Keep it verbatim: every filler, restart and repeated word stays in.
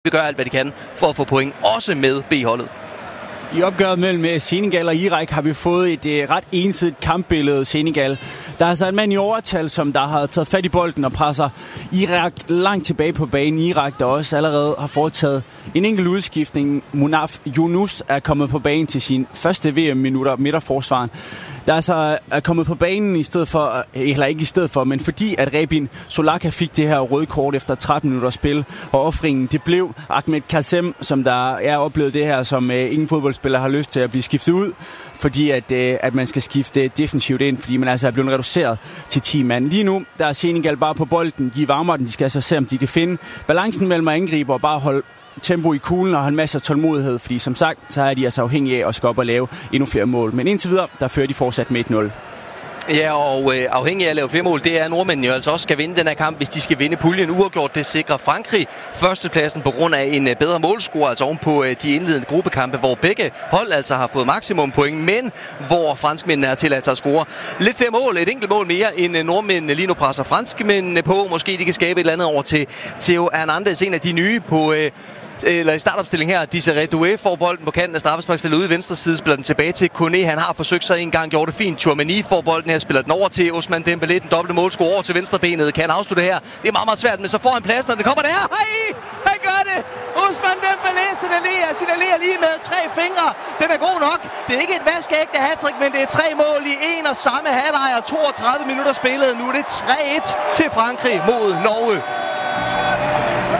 vil gøre alt, hvad de kan for at få point, også med B-holdet. I opgøret mellem Senegal og Irak har vi fået et uh, ret ensidigt kampbillede. Senegal, der er altså en mand i overtal, som der har taget fat i bolden og presser Irak langt tilbage på banen. Irak, der også allerede har foretaget en enkelt udskiftning. Munaf Yunus er kommet på banen til sin første V M-minutter midterforsvaren. Der altså er kommet på banen i stedet for, eller ikke i stedet for, men fordi at Rebin Solaka fik det her røde kort efter tretten minutter spil, og offringen det blev Ahmed Kassem, som der er oplevet det her, som uh, ingen fodboldspiller har lyst til at blive skiftet ud, fordi at, uh, at man skal skifte defensivt ind, fordi man altså er blevet reduceret til ti mand. Lige nu, der er Senegal bare på bolden, de varmer den, de skal altså se, om de kan finde balancen mellem at angribe og bare holde tempo i kuglen og have en masse tålmodighed, fordi som sagt, så er de altså afhængige af at skal op og lave endnu flere mål. Men indtil videre, der fører de fortsat med et nul. Ja, og øh, afhængig af at lave flere mål, det er nordmændene jo altså også skal vinde den her kamp, hvis de skal vinde puljen uafgjort. Det sikrer Frankrig førstepladsen på grund af en øh, bedre målscore, altså oven på øh, de indledende gruppekampe, hvor begge hold altså har fået maksimum point, men hvor franskmændene er tilladt sig at score lidt flere mål, et enkelt mål mere end øh, nordmændene lige nu presser franskmændene på. Måske de kan skabe et eller andet over til Theo Hernandez, en af de nye på Øh, eller i startopstilling her. Desiré Doué får bolden på kanten af straffesparksfeltet ude i venstre side, spiller den tilbage til Koné. Han har forsøgt sig en gang, gjorde det fint. Tchouameni får bolden her, spiller den over til Ousmane Dembélé, den dobbelte målscore over til venstrebenet. Kan han afslutte her? Det er meget, meget svært, men så får han plads, når det kommer der. Hej! Han gør det! Ousmane Dembélé signalerer, signalerer lige med tre fingre. Den er god nok. Det er ikke et vaskeægte hattrick, men det er tre mål i en og samme halvleg og toogtredive minutter spillet. Nu er det tre et til Frankrig mod Norge.